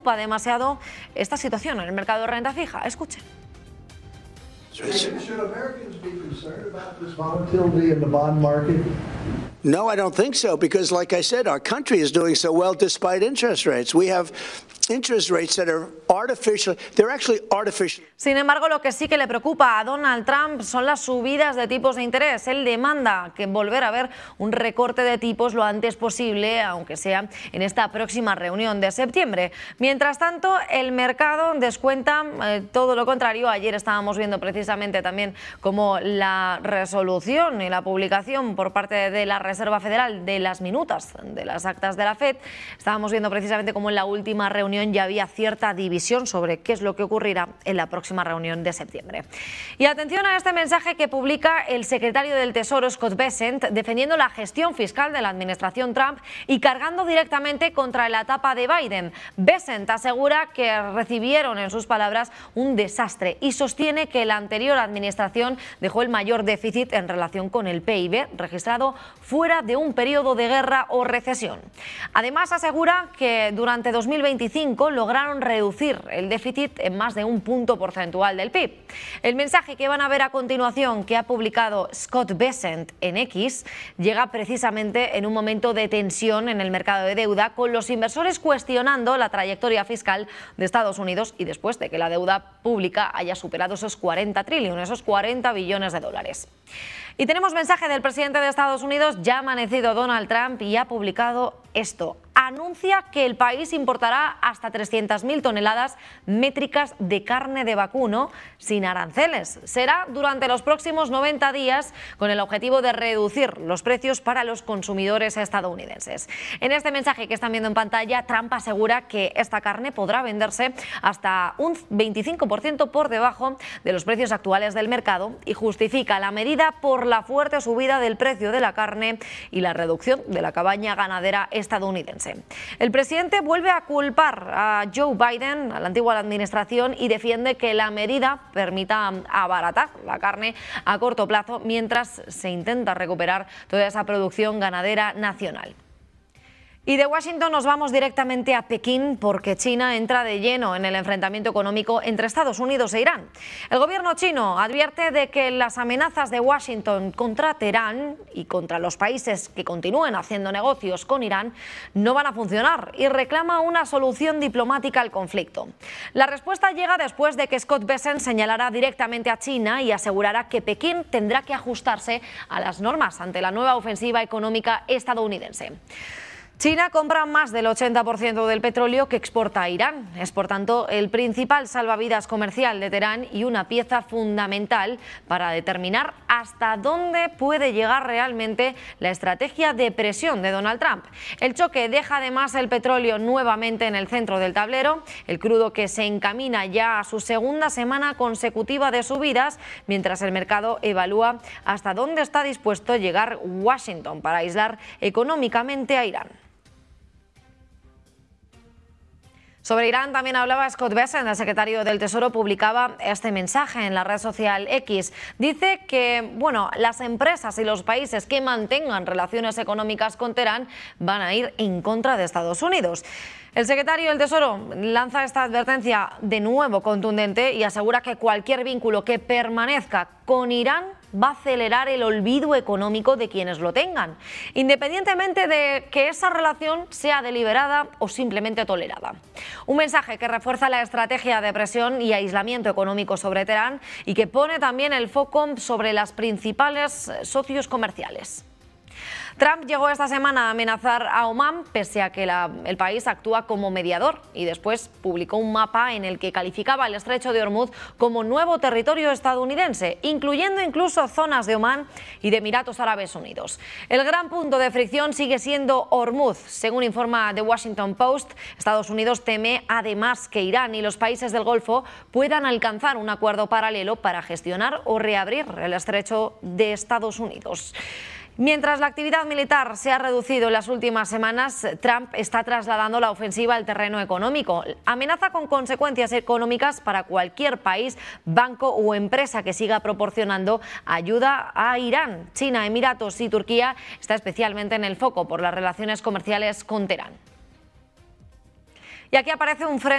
demasiado esta situación en el mercado de renta fija. Escuchen. Should Americans be concerned about this volatility in the bond market? No, I don't think so, because like I said, our country is doing so well despite interest rates. We have interest rates that are artificial. They're actually artificial. Sin embargo, lo que sí que le preocupa a Donald Trump son las subidas de tipos de interés. Él demanda que volver a ver un recorte de tipos lo antes posible, aunque sea en esta próxima reunión de septiembre. Mientras tanto, el mercado descuenta todo lo contrario. Ayer estábamos viendo precisamente también cómo la resolución y la publicación por parte de la Reserva Federal de las minutas de las actas de la FED, estábamos viendo precisamente cómo en la última reunión ya había cierta división sobre qué es lo que ocurrirá en la próxima reunión de septiembre. Y atención a este mensaje que publica el secretario del Tesoro, Scott Bessent, defendiendo la gestión fiscal de la administración Trump y cargando directamente contra la etapa de Biden. Bessent asegura que recibieron, en sus palabras, un desastre y sostiene que la anterior administración dejó el mayor déficit en relación con el PIB registrado fuera de un periodo de guerra o recesión. Además, asegura que durante 2025 lograron reducir el déficit en más de un punto porcentual del PIB. El mensaje que van a ver a continuación, que ha publicado Scott Bessent en X, llega precisamente en un momento de tensión en el mercado de deuda, con los inversores cuestionando la trayectoria fiscal de Estados Unidos y después de que la deuda pública haya superado esos 40 trillones, esos 40 billones de dólares. Y tenemos mensaje del presidente de Estados Unidos. Ya ha amanecido Donald Trump y ha publicado esto. Anuncia que el país importará hasta 300.000 toneladas métricas de carne de vacuno sin aranceles. Será durante los próximos 90 días con el objetivo de reducir los precios para los consumidores estadounidenses. En este mensaje que están viendo en pantalla, Trump asegura que esta carne podrá venderse hasta un 25% por debajo de los precios actuales del mercado y justifica la medida por la fuerte subida del precio de la carne y la reducción de la cabaña ganadera estadounidense. El presidente vuelve a culpar a Joe Biden, a la antigua administración, y defiende que la medida permita abaratar la carne a corto plazo mientras se intenta recuperar toda esa producción ganadera nacional. Y de Washington nos vamos directamente a Pekín porque China entra de lleno en el enfrentamiento económico entre Estados Unidos e Irán. El gobierno chino advierte de que las amenazas de Washington contra Teherán y contra los países que continúen haciendo negocios con Irán no van a funcionar y reclama una solución diplomática al conflicto. La respuesta llega después de que Scott Bessent señalara directamente a China y asegurara que Pekín tendrá que ajustarse a las normas ante la nueva ofensiva económica estadounidense. China compra más del 80% del petróleo que exporta a Irán. Es, por tanto, el principal salvavidas comercial de Teherán y una pieza fundamental para determinar hasta dónde puede llegar realmente la estrategia de presión de Donald Trump. El choque deja además el petróleo nuevamente en el centro del tablero, el crudo que se encamina ya a su segunda semana consecutiva de subidas, mientras el mercado evalúa hasta dónde está dispuesto a llegar Washington para aislar económicamente a Irán. Sobre Irán también hablaba Scott Bessent, el secretario del Tesoro, publicaba este mensaje en la red social X. Dice que, las empresas y los países que mantengan relaciones económicas con Teherán van a ir en contra de Estados Unidos. El secretario del Tesoro lanza esta advertencia de nuevo contundente y asegura que cualquier vínculo que permanezca con Irán va a acelerar el olvido económico de quienes lo tengan, independientemente de que esa relación sea deliberada o simplemente tolerada. Un mensaje que refuerza la estrategia de presión y aislamiento económico sobre Teherán y que pone también el foco sobre las principales socios comerciales. Trump llegó esta semana a amenazar a Omán, pese a que el país actúa como mediador, y después publicó un mapa en el que calificaba el estrecho de Hormuz como nuevo territorio estadounidense, incluyendo incluso zonas de Omán y de Emiratos Árabes Unidos. El gran punto de fricción sigue siendo Hormuz. Según informa The Washington Post, Estados Unidos teme además que Irán y los países del Golfo puedan alcanzar un acuerdo paralelo para gestionar o reabrir el estrecho de Estados Unidos. Mientras la actividad militar se ha reducido en las últimas semanas, Trump está trasladando la ofensiva al terreno económico. Amenaza con consecuencias económicas para cualquier país, banco o empresa que siga proporcionando ayuda a Irán. China, Emiratos y Turquía está especialmente en el foco por las relaciones comerciales con Teherán. Y aquí aparece un frente